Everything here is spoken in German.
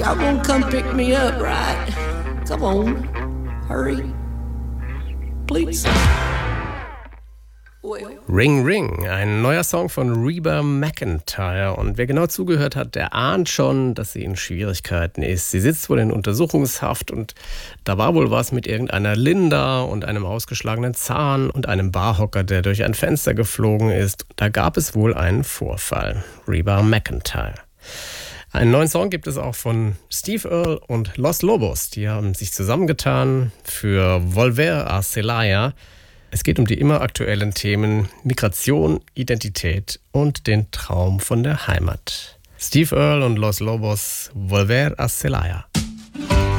Y'all gonna come pick me up, right? Come on, hurry, please. Ring Ring, ein neuer Song von Reba McEntire. Und wer genau zugehört hat, der ahnt schon, dass sie in Schwierigkeiten ist. Sie sitzt wohl in Untersuchungshaft und da war wohl was mit irgendeiner Linda und einem ausgeschlagenen Zahn und einem Barhocker, der durch ein Fenster geflogen ist. Da gab es wohl einen Vorfall. Reba McEntire. Einen neuen Song gibt es auch von Steve Earle und Los Lobos. Die haben sich zusammengetan für Volver a Celaya. Es geht um die immer aktuellen Themen Migration, Identität und den Traum von der Heimat. Steve Earle und Los Lobos, Volver a Celaya.